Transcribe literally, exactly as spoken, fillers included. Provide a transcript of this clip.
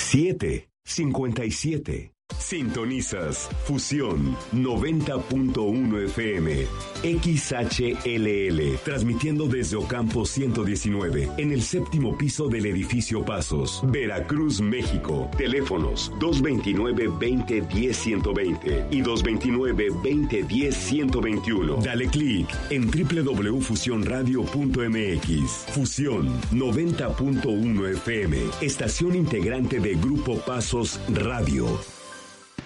siete cincuenta y siete. Sintonizas Fusión noventa punto uno F M, X H L L, transmitiendo desde Ocampo ciento diecinueve, en el séptimo piso del edificio Pasos, Veracruz, México. Teléfonos dos veintinueve, veinte, diez, ciento veinte y dos veintinueve, veinte, diez, ciento veintiuno. Dale clic en doble u doble u doble u punto fusión radio punto m x. Fusión noventa punto uno F M, estación integrante de Grupo Pasos Radio.